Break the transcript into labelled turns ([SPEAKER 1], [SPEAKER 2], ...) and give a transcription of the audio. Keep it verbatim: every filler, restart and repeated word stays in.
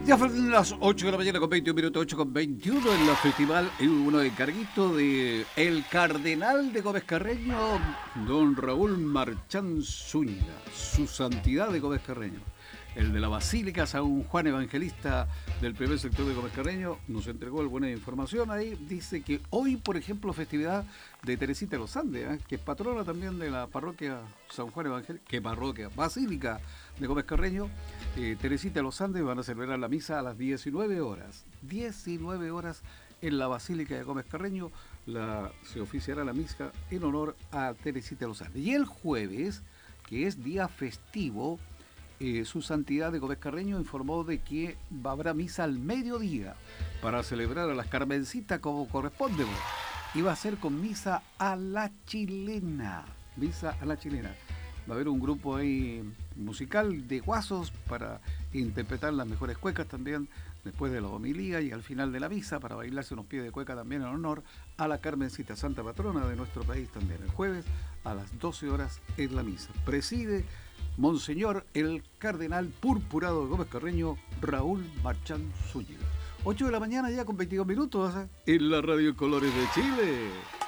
[SPEAKER 1] Ya fueron las ocho de la mañana con veintiún minutos, ocho con veintiuno en la festival. Y uno de encarguito de el cardenal de Gómez Carreño, don Raúl Marchán Zúñiga, su santidad de Gómez Carreño. El de la Basílica San Juan Evangelista del primer sector de Gómez Carreño nos entregó alguna información ahí. Dice que hoy, por ejemplo, festividad de Teresita de los Andes, ¿eh? que es patrona también de la parroquia San Juan Evangelista, que parroquia Basílica de Gómez Carreño. eh, Teresita de los Andes van a celebrar la misa a las diecinueve horas. diecinueve horas en la Basílica de Gómez Carreño la, se oficiará la misa en honor a Teresita de los Andes. Y el jueves, que es día festivo, Eh, su santidad de Gómez Carreño informó de que habrá misa al mediodía para celebrar a las Carmencitas como corresponde. Y va a ser con misa a la chilena. Misa a la chilena. Va a haber un grupo ahí musical de guasos para interpretar las mejores cuecas también después de la homilía y al final de la misa para bailarse unos pies de cueca también en honor a la Carmencita, santa patrona de nuestro país también. El jueves a las doce horas es la misa. Preside Monseñor el Cardenal Purpurado de Gómez Carreño, Raúl Marchán Zúñiga. ocho de la mañana ya con veintidós minutos, ¿eh? En la Radio Colores de Chile.